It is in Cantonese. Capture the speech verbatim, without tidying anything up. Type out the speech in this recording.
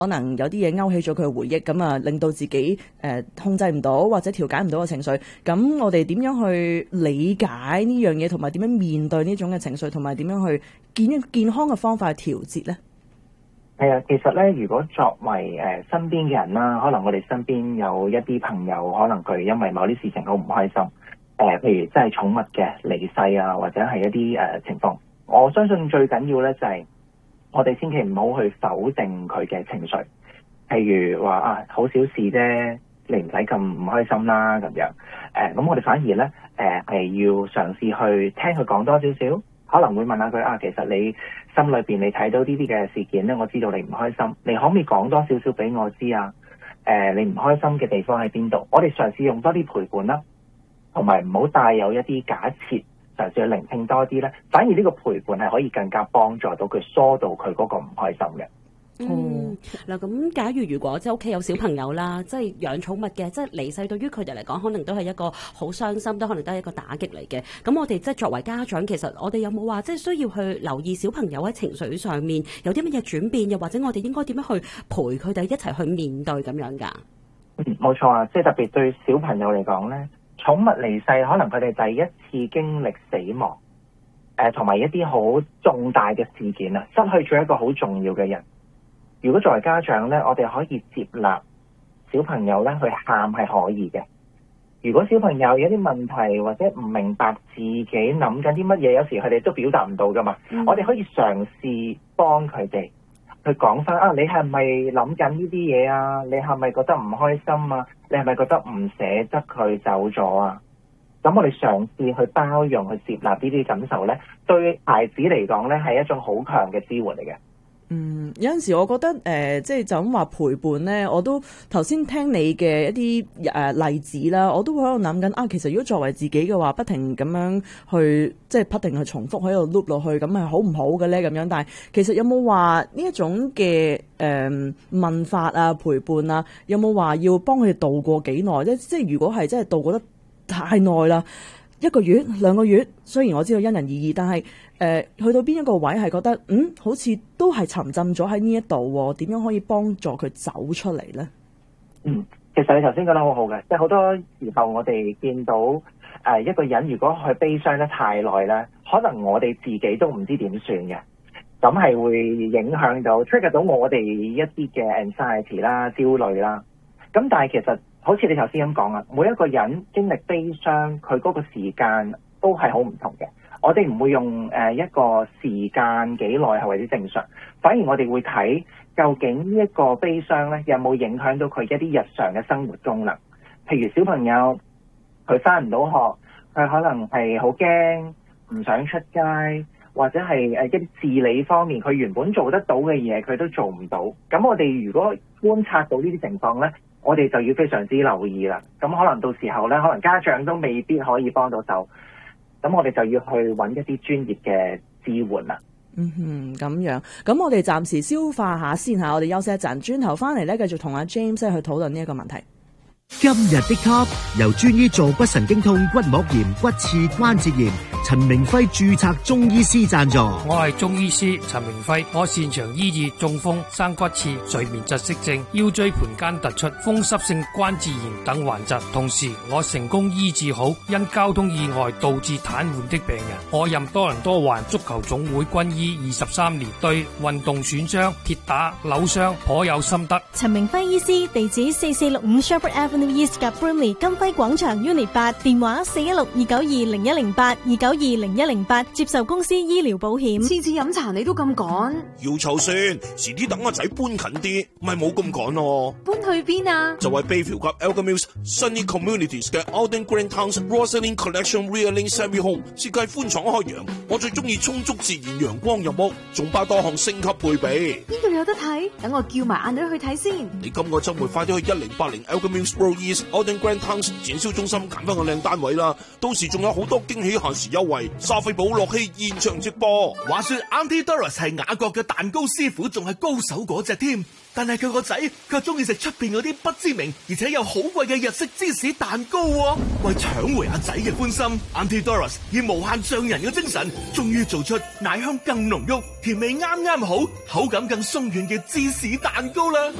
可能有啲嘢勾起咗佢嘅回憶，咁啊令到自己誒、呃、控制唔到或者調解唔到嘅情緒。咁我哋點樣去理解呢樣嘢，同埋點樣面對呢種嘅情緒，同埋點樣去健健康嘅方法去調節咧？ 係啊，其實咧，如果作為誒、呃、身邊嘅人啦，可能我哋身邊有一啲朋友，可能佢因為某啲事情好唔開心，誒、呃，譬如真係寵物嘅離世啊，或者係一啲誒、呃、情況，我相信最緊要咧就係、是。我哋千祈唔好去否定佢嘅情緒，譬如話啊，好小事啫，你唔使咁唔開心啦咁樣。誒、呃，咁我哋反而咧，誒、呃、係要嘗試去聽佢講多少少，可能會問下佢啊，其實你心裏邊你睇到呢啲嘅事件咧，我知道你唔開心，你可唔可以講多少少俾我知啊？誒、呃，你唔開心嘅地方喺邊度？我哋嘗試用多啲陪伴啦，同埋唔好帶有一啲假設。嘗試去聆聽多啲咧，反而呢個陪伴係可以更加幫助到佢疏導佢嗰個唔開心嘅。 嗯，嗱咁，假如如果即係屋企有小朋友啦，即係養寵物嘅，即係離世對於佢哋嚟講，可能都係一個好傷心，都可能都係一個打擊嚟嘅。咁我哋即係作為家長，其實我哋有冇話即係需要去留意小朋友喺情緒上面有啲乜嘢轉變，又或者我哋應該點樣去陪佢哋一齊去面對咁樣㗎？ 嗯，冇錯啊，即係特別對小朋友嚟講咧。寵物離世，可能佢哋第一次經歷死亡，誒、呃，同埋一啲好重大嘅事件啊，失去咗一個好重要嘅人。如果作為家長咧，我哋可以接納小朋友咧去喊係可以嘅。如果小朋友有啲問題或者唔明白自己諗緊啲乜嘢，有時佢哋都表達唔到噶嘛，嗯、我哋可以嘗試幫佢哋去講翻啊，你係咪諗緊呢啲嘢啊？你係咪覺得唔開心啊？你係咪覺得唔捨得佢走咗啊？咁我哋嘗試去包容、去接納呢啲感受咧，對孩子嚟講咧係一種好強嘅支援嚟嘅。 嗯，有陣時我覺得誒、呃，即係就咁話陪伴咧，我都頭先聽你嘅一啲誒、呃、例子啦，我都會喺度諗緊啊。其實如果作為自己嘅話，不停咁樣去即係不停去重複喺度 loop 落去，咁係好唔好嘅咧？咁樣，但係其實有冇話呢一種嘅誒、呃、問法啊、陪伴啊，有冇話要幫佢哋度過幾耐咧？即係如果係真係度過得太耐啦，一個月、兩個月，雖然我知道因人而異，但係。誒、呃、去到邊一個位係覺得嗯好似都係沉浸咗喺呢一度，點樣可以幫助佢走出嚟咧？ 嗯，其實你頭先講得好好嘅，即係好多時候我哋見到誒、呃、一個人如果佢悲傷得太耐咧，可能我哋自己都唔知點算嘅，咁係會影響到 trigger 到我哋一啲嘅 anxiety 啦、焦慮啦。咁但係其實好似你頭先咁講啊，每一個人經歷悲傷，佢嗰個時間都係好唔同嘅。我哋唔會用誒一個時間幾耐係為之正常，反而我哋會睇究竟呢一個悲傷咧有冇影響到佢一啲日常嘅生活功能。譬如小朋友佢返唔到學，佢可能係好驚，唔想出街，或者係誒一啲自理方面佢原本做得到嘅嘢佢都做唔到。咁我哋如果觀察到呢啲情況咧，我哋就要非常之留意啦。咁可能到時候咧，可能家長都未必可以幫到手。咁我哋就要去揾一啲專業嘅支援啦。 嗯哼，咁樣，咁我哋暫時消化下先吓，我哋休息一陣，轉頭翻嚟咧，繼續同阿 James 去討論呢一個問題。 今日的 Top 由專醫坐骨神經痛、骨膜炎、骨刺、關節炎，陳明輝註冊中醫師贊助。 我係中醫師陳明輝，我擅長醫治中風、生骨刺、睡眠窒息症、腰椎盤間突出、風濕性關節炎等患疾，同時我成功醫治好因交通意外導致癱瘓的病人。我任多倫多環足球總會軍醫二十三年，對運動損傷、跌打、扭傷頗有心得。 陳明輝醫師地址四四六五 Shepherd Avenue East 及 Brimley 金輝廣場 Unit 八，電話四一六二九二零一零八二九二零一零八，接受公司醫療保險。 次次飲茶你都咁趕， 要湊先，遲啲等阿仔搬近啲，咪冇咁趕咯。 搬去邊啊？ 就係 Bayview 及 Elgin Mills Sunny Communities 嘅 Alden Green Towns Rosalind Collection Realing Semi Home， 設計寬敞開揚，我最中意充足自然陽光入屋，仲包多項升級配備。 邊度有得睇？等我叫埋阿女去睇先。 你今個周末快啲去一零八零 Elgin Mills Road Scarborough East Alden Grand Towns 展銷中心揀翻個靚單位啦，到時仲有好多驚喜限時優惠。莎菲寶樂器現場直播。 話說 Auntie Doris 係雅閣嘅蛋糕師傅，仲係高手嗰隻添。但係佢個仔卻中意食出邊嗰啲不知名而且又好貴嘅日式芝士蛋糕喎。為搶回阿仔嘅歡心 ，Auntie Doris 以無限匠人嘅精神，終於做出奶香更濃郁、甜味啱啱好、口感更鬆軟嘅芝士蛋糕啦。